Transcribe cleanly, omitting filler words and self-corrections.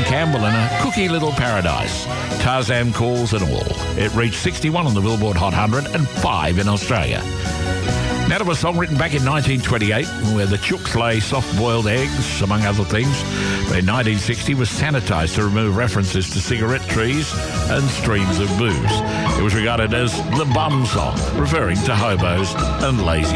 Campbell in A Cookie Little Paradise. Tarzan calls and all. It reached 61 on the Billboard Hot 100 and 5 in Australia. Now to a song written back in 1928 where the chooks lay soft-boiled eggs, among other things, but in 1960 was sanitised to remove references to cigarette trees and streams of booze. It was regarded as the bum song, referring to hobos and lazy